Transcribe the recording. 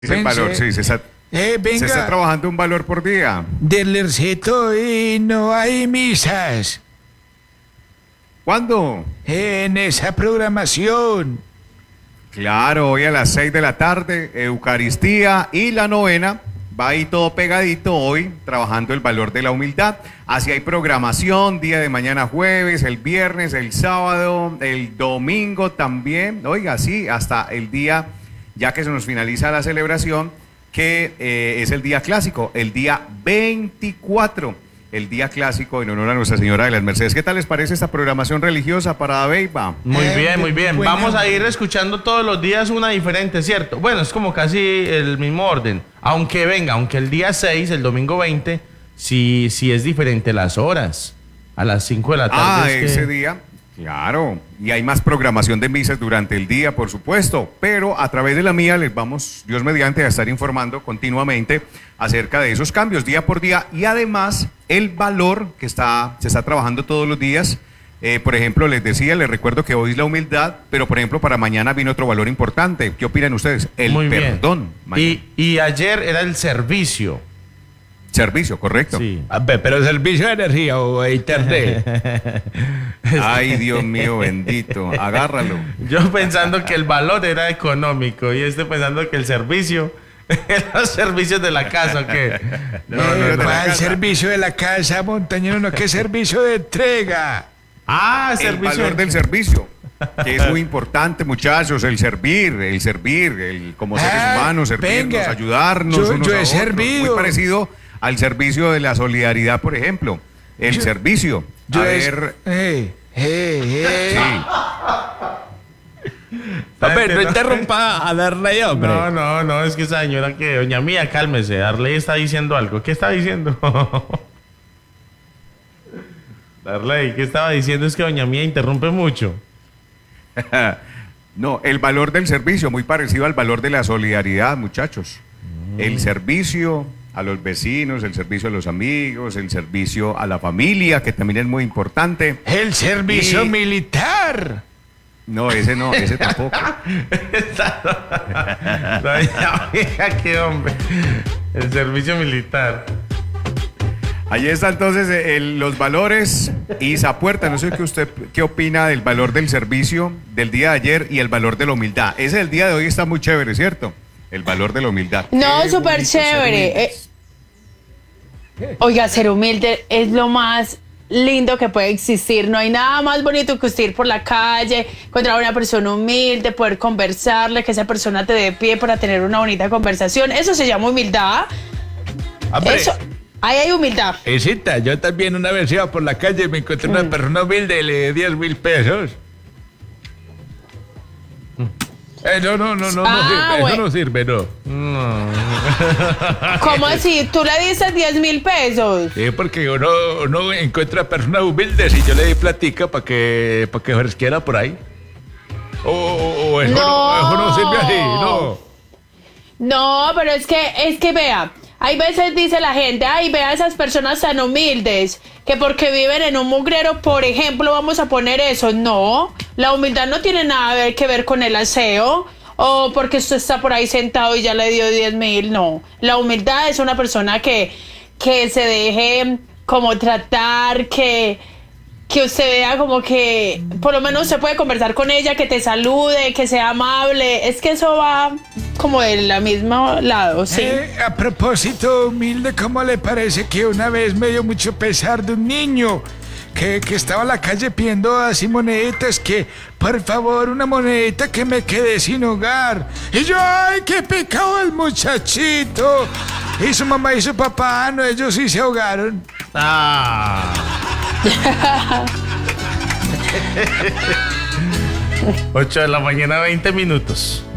Es el valor, sí, se venga, está trabajando un valor por día. del Lerceto y no hay misas ¿Cuándo? en esa programación. Claro, hoy a las 6 de la tarde, Eucaristía y la novena. Va ahí todo pegadito hoy, trabajando el valor de la humildad. Así hay programación, día de mañana jueves, el viernes, el sábado, el domingo también. Oiga, sí, hasta el día, ya que se nos finaliza la celebración, que es el día clásico, el día 24, el día clásico en honor a Nuestra Señora de las Mercedes. ¿Qué tal les parece esta programación religiosa para Beiba? Muy bien, muy bien. Buena. Vamos a ir escuchando todos los días una diferente, ¿cierto? Bueno, es como casi el mismo orden. Aunque el día 6, el domingo 20, sí es diferente las horas. A las 5 de la tarde. Ese día, claro. Y hay más programación de misas durante el día, por supuesto. Pero a través de la mía les vamos, Dios mediante, a estar informando continuamente acerca de esos cambios día por día. Y además, el valor que se está trabajando todos los días. Por ejemplo, les recuerdo que hoy es la humildad, pero por ejemplo, para mañana viene otro valor importante. ¿Qué opinan ustedes? El Muy bien. perdón. Y ayer era el servicio. Servicio, correcto. Sí. A ver, pero servicio de energía o de internet. Ay, Dios mío, bendito. Agárralo. Yo pensando que el valor era económico y pensando que el servicio eran los servicios de la casa, ¿o qué? ¿Cuál servicio de la casa, montañero? No, ¿qué servicio de entrega? Ah, El servicio. valor del servicio, que es muy importante, muchachos, el servir, como seres humanos, servirnos, venga. ayudarnos Yo unos he a otros. servido. Muy parecido al servicio de la solidaridad, por ejemplo. El servicio. Yo A he- ver, sí. Hombre, no interrumpa a darle, hombre. No, es que esa señora que, doña Mía, cálmese, Darley está diciendo algo. ¿Qué está diciendo? Darley, ¿qué estaba diciendo? Es que doña Mía interrumpe mucho. no, el valor del servicio, muy parecido al valor de la solidaridad, muchachos. El servicio a los vecinos, el servicio a los amigos, el servicio a la familia, que también es muy importante. El servicio Y- militar. No, ese tampoco. Doña Mía, qué hombre. El servicio militar. Ahí está entonces los valores. Isa Puerta, no sé qué opina del valor del servicio del día de ayer y el valor de la humildad. Ese del día de hoy está muy chévere, ¿cierto? El valor de la humildad. No, Qué súper bonito ser chévere. humildes. Oiga, ser humilde es lo más lindo que puede existir. No hay nada más bonito que usted ir por la calle, encontrar a una persona humilde, poder conversarle, que esa persona te dé pie para tener una bonita conversación. Eso se llama humildad. Hombre, Eso, ahí hay humildad. Isita, yo también una vez iba por la calle y me encontré una persona humilde y le di 10.000 pesos. No Ah, sirve, bueno. eso no sirve, no. ¿Cómo así? ¿Tú le diste 10.000 pesos? Sí, porque uno encuentra personas humildes y yo le di platica para que fresquera por ahí. O eso eso no sirve así, no. No, pero es que vea, hay veces dice la gente, ay, vea esas personas tan humildes, que porque viven en un mugrero, por ejemplo, vamos a poner eso. No, la humildad no tiene nada que ver con el aseo, o porque usted está por ahí sentado y ya le dio 10.000, no. La humildad es una persona que se deje como tratar, que usted vea como que por lo menos se puede conversar con ella, que te salude, que sea amable. Es que eso va como del mismo lado, sí. A propósito, humilde, ¿cómo le parece que una vez me dio mucho pesar de un niño que estaba en la calle pidiendo así moneditas, que por favor una monedita que me quedé sin hogar? Y yo, ay, qué pecado el muchachito. Y su mamá y su papá, no, ellos sí se ahogaron. Ah. 8 de la mañana, 20 minutos.